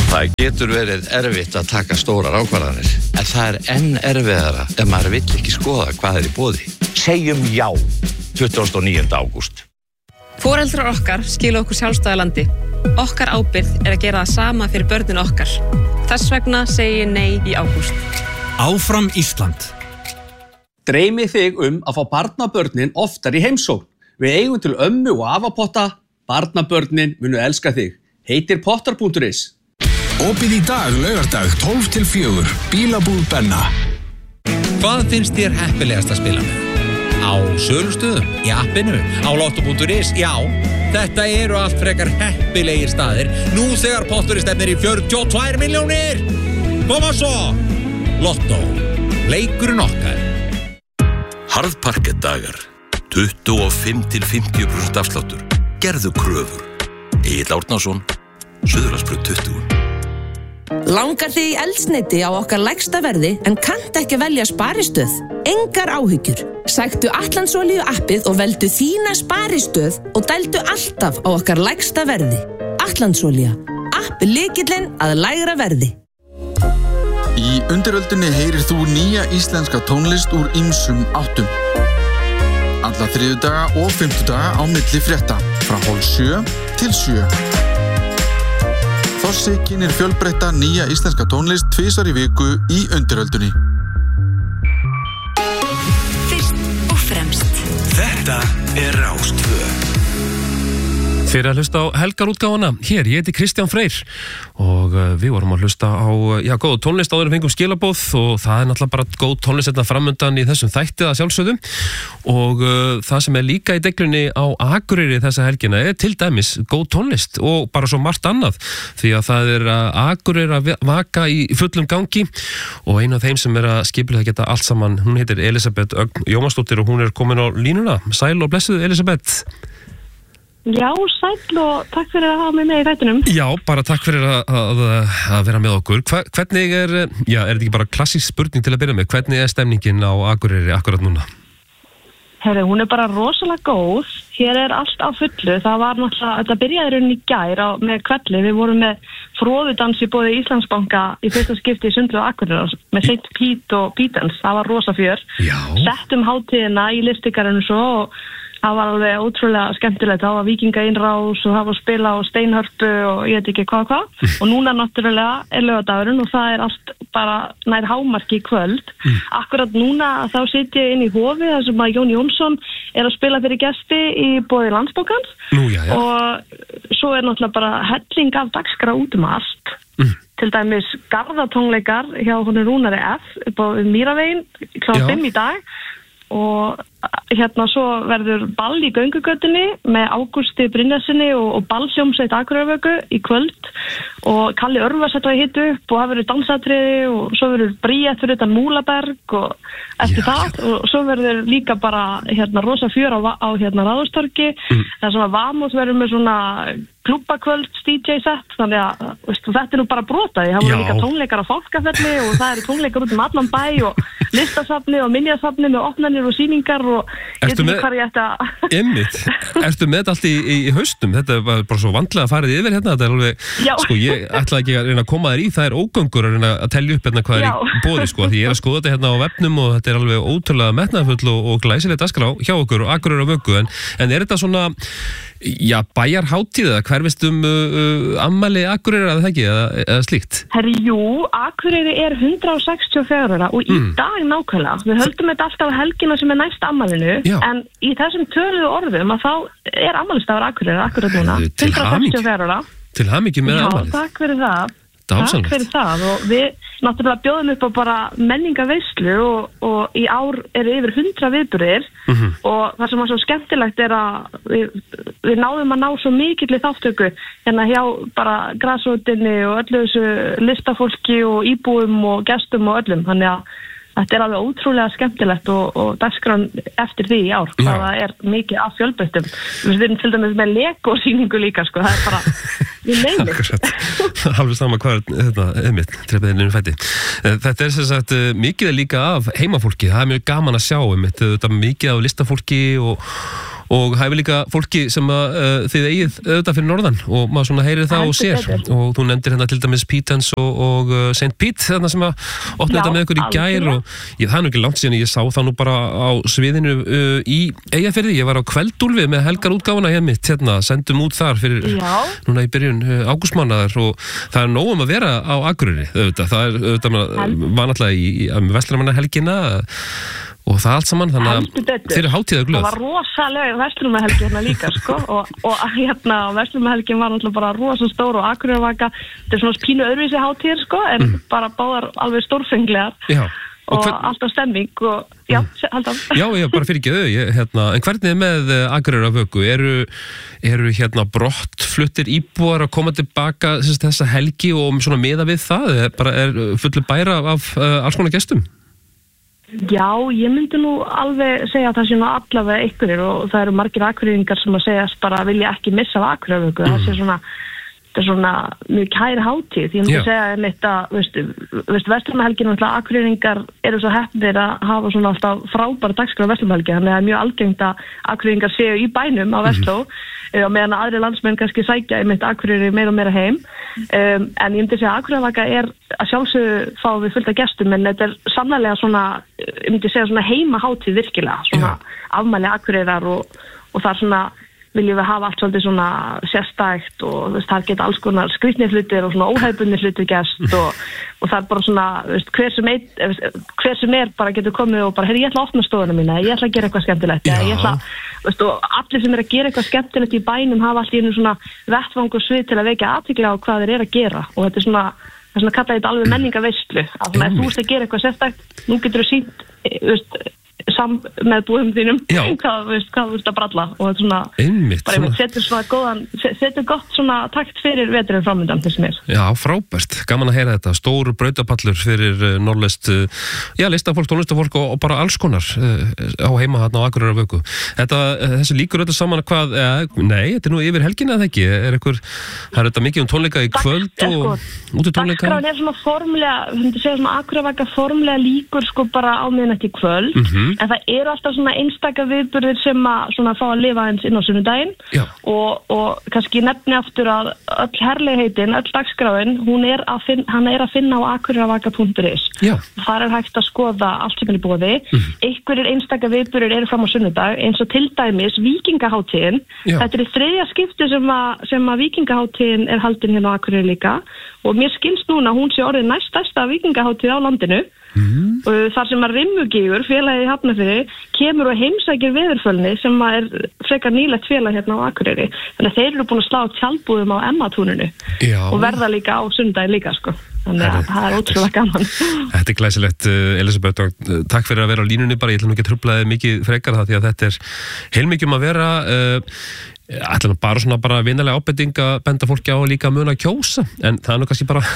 Það getur verið erfitt að taka stórar ákvarðanir, en það enn erfiðara ef maður vill ekki skoða hvað í boði. Segjum já, 29. ágúst. Foreldrar okkar skila okkur sjálfstæðu landi. Okkar ábyrgð að gera það sama fyrir börnin okkar. Þess vegna segi ég nei í ágúst. Áfram Ísland. Dreymi þig að fá barnabörnin oftar í heimsókn. Við eigum til ömmu og afapotta. Barnabörnin munu elska þig. Heitir pottar.is. Opið í dag, laugardag, 12 til 4, Bílabúð Benna. Hvað finnst þér heppilegast að spila með? Á sölustöðum, í appinu, á lotto.is, já. Þetta eru allt frekar heppilegir staðir. Nú þegar potturinn stefnir í 42 milljónir. Koma svo! Lotto. Leikurinn okkar. Harðparkettdagar. 25-50% afsláttur. Gerðu kröfur. Egill Árnason, Suðurlandsbraut 20. Langar þig í eldsneyti á okkar lægsta verði en kannt ekki velja sparistöð? Engar áhyggjur. Sæktu Atlandsolíu appið og veldu þína sparistöð og dældu alltaf á okkar lægsta verði. Atlandsolía. App lykillinn að lægra verði. Í undiröldinni heyrir þú nýja íslenska tónlist úr ýmsum áttum. Alla þriðjudaga og fimmtudaga á milli frétta, frá 6:30 til 7. Þossi kynnir fjölbreytta nýja íslenska tónlist 2 í viku í undiröldinni. Fyrst og fremst. Þetta Rás 2. Fyrir að hlusta á helgarútgáfuna, hér, ég heiti Kristján Freyr og við vorum að hlusta á, góð tónlist áður en fengum skilabóð og það náttúrulega bara góð tónlist þetta framundan í þessum þætti að sjálfsögðu og það sem líka í deglunni á Akureyri þessa helgina til dæmis góð tónlist og bara svo margt annað því að það Akureyri að vaka í fullum gangi og einu af þeim sem að skipulega geta allt saman, hún heitir Elisabeth Ögn Jómasdóttir og hún komin á línuna. Sæl og blessuð Elisabeth. Já, sæll og takk fyrir að hafa mig með í þættinum. Já, bara takk fyrir að vera með okkur. Hvernig þetta ekki bara klassísk spurning til að byrja með, hvernig stemningin á Akureyri akkurat núna? Herri, hún bara rosalega góð. Hér allt á fullu. Það var náttúrulega, þetta byrjaði rauninni í gær með kvelli. Við vorum með fróðudans í bóði Íslandsbanka í fyrsta skipti í Sundlu og Akureyri með St. Pete og Pítans. Það var rosa fjör. Já. Settum hátíðina í listikarinu svo og það var alveg ótrúlega skemmtilegt. Það var Víkingaeinrás og það var spila og steinhörpu og ég veit ekki hvað. Og núna náttúrulega laugardagurinn og það allt bara nær hámarki í kvöld. Akkurat núna þá sit ég inn í hofi þar sem að Jón Jónsson að spila fyrir gesti í boði Landsbankans. Nú, já. Og svo náttúrulega bara helling af dagskrá út allt. Til dæmis garðatónleikar hjá honum Rúnari F. upp á Mýravegin kl. 5 í dag. Og svo verður ball í göngugötunni með Ágústi Brynjarsinni og ballsjómsveit Akureyrarvöku í kvöld og Kalli Örvar setja að hitta upp og það verður dansatriði og svo verður bríett fyrir utan Múlaberg og eftir það og svo verður líka bara rosa fjör á Ráðhústorgi þar sem að Vamos verður með svona klúbbakvöld DJ set þannig að þetta nú bara brotaði það voru líka tónleikar á Fálkafelli og það eru tónleikar út allan bæ og listasafni og minjasafni með opnanir og sýningar og ég veit ekki hvað ég ætti að Einmitt, ertu með þetta allt í haustum? Þetta bara svo vandlega farið yfir þetta er alveg, ég ætla ekki að reyna að koma þér í það ógöngur að reyna að telja upp hvað í boði því ég að skoða þetta á vefnum og þetta alveg ótrúlega metnaðarfull og glæsileg dagskrá hjá okkur og Akureyrarvöku en þetta svona bæjarhátíð eða hverfist afmæli Akureyrar eða það ekki eða slíkt? Herri, jú, Akureyri 164 ára og í dag nákvæmlega. Við höldum þetta alltaf helgina sem næst afmælinu en í þessum töluðu orðum að þá afmælisdagur Akureyrar akkurat núna. 164 ára. Til hamingju með afmælið. Já, takk fyrir það. Takk fyrir það og við náttúrulega bjóðum upp á bara menningaveislu og í ár yfir 100 viðburðir og það sem var svo skemmtilegt að við náðum að ná svo mikilli þáttöku hjá bara grasrótinni og öllu þessu listafólki og íbúum og gestum og öllum þannig að þetta alveg ótrúlega skemmtilegt og dagskráin eftir því í ár það mikið af fjölbreyttum við erum til dæmis með Lego-sýningu líka það bara við neynir alveg sama hvað þetta einmitt trefiðinni fætti þetta sem sagt mikið líka af heimafólki það mjög gaman að sjá einmitt þetta mikið af listafólki og hæfi líka fólki sem að þið eigið auðvitað fyrir norðan og maður svona heyrir það og sér og þú nefndir hérna til dæmis Pítans og St. Pete þarna sem að opna þetta með ykkur í gær og það er nú ekki langt síðan ég sá það nú bara á sviðinu í Eyjafirði, ég var á Kveldúlfi með helgarútgáfuna hérna, sendum út þar fyrir núna í byrjun ágústmánaðar og það er nóg að vera á Akureyri auðvitað, það er auðvitað var náttúrulega í Vestmannahelgina og það allt saman, þannig að þeir eru hátíða glöð. Það var rosalega Vestlumhelgi hérna líka, sko, og hérna Vestlumhelgin var náttúrulega bara rosa stór og Akureyrarvaka, þetta er svona pínu öðruvísi hátíðir, sko, en bara báðar alveg stórfenglegar og alltaf stemming og, haldan. Já, ég bara fyrir ekki hérna, en hvernig með Akureyrarvöku? Eru hérna brottfluttir íbúar að koma tilbaka þessa helgi og svona miða við það? Bara fullu bæra af alls konar gestum? Já, ég myndi nú alveg segja að það sé nú allavega einhverjir og það eru margir akureyringar sem að segjast bara vilja ekki missa af Akureyrarvöku. Það er svona mjög kæri hátíð. Ég myndi segja einmitt að, Vestlumhelgin og akureyringar eru svo heppnir að hafa svona alltaf frábæra dagskrá Vestlumhelgi, þannig að það er mjög algengt að akureyringar séu í bænum á Vestló og meðan aðri landsmenn kannski sækja einmitt Akureyri meira og meira heim. En ég myndi segja að Akureyrarvaka er að sjálfsögðu fá við fullt af gestum, en þetta er sannlega svona, ég myndi segja svona heima hátíð virkilega, svona afmæli Akureyrar og það er svona viljum við hafa allt svolítið svona sérstækt og það geta alls konar skrýtnir hlutir og svona óhefbundnir hlutir gest og það er bara svona hver sem er bara getur komið og bara, ég ætla að opna stofuna mína, ég ætla að gera eitthvað skemmtilegt, ég ætla, og allir sem er að gera eitthvað skemmtilegt í bænum hafa allt í einu svona vettvang og svið til að vekja athygli á hvað þeir eru að gera og þetta er svona kallaði þetta alveg menningaveislu, að ef þú ert að gera eitthvað sérstækt, nú getur þú sýnt með búum þínum hvað þú veist að bralla og þetta svona bara setur gott svona takt fyrir veturinn framöndan þessum er. Já, frábært, gaman að heyra þetta stór brautapallur fyrir norðlest listafólk, tónlistafólk og bara alls konar á heima þarna á Akureyrarvöku. Þessu líkur þetta saman hvað, nei, þetta er nú yfir helgina eða ekki, það er þetta mikið tónleika í kvöld og úti tónleika. Dagskráin er svona formlega, þetta segja svona Akureyrarvaka formlega líkur sko bara á miðnætti kvöld. En það eru alltaf svona einstaka viðburðir sem að svona fá að lifa eins inn á sunnudaginn og kannski nefni aftur að öll herlegheitin, öll dagskráin, hann er að finna á akureyrarvaka.is. Þar er hægt að skoða allt sem er í boði. Einhverjir einstaka viðburðir eru fram á sunnudag, eins og til dæmis Víkingaháttíðin. Þetta er í 3. skipti sem að Víkingaháttíðin er haldin hérna á Akureyri líka og mér skilst núna hún sé orðið næststærsta Víkingaháttíð á landinu. Þar sem að Rimmugigur, félagið í Hafnarfirði, kemur og heimsækir Veðurfölni sem er frekar nýlegt félag hérna á Akureyri. Þannig að þeir eru búin að slá tjaldbúðum á Emmatúninu og verða líka á sunnudaginn líka sko. Þannig að það er ótrúlega gaman. Þetta er glæsilegt, Elisabeth, og takk fyrir að vera á línunni bara. Ég ætla nú ekki að trufla þig mikið frekar það því að þetta er heilmikið að vera ætla bara svona bara vinalega ábending að benda fólki á líka að muna að kjósa en það er nú kannski bara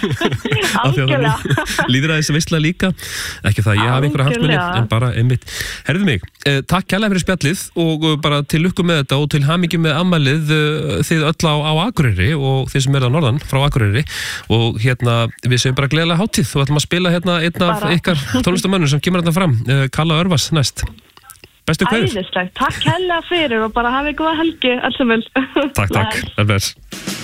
lýðræðis veistla líka ekki það ég hafi einhverja hagsmuni en bara einmitt. Herðu mig, takk kærlega fyrir spjallið og bara til lukku með þetta og til hamingju með afmælið þið öll á Akureyri og þið sem eru á norðan frá Akureyri og hérna við segjum bara gleðilega hátíð og ætlum að spila hérna einn af ykkar tónlistarmönnum sem kemur hérna fram, Kalla Örvas næst. Bestu kveður. Æðislegt, takk hella fyrir og bara hafi góða helgi, alls vel. Takk,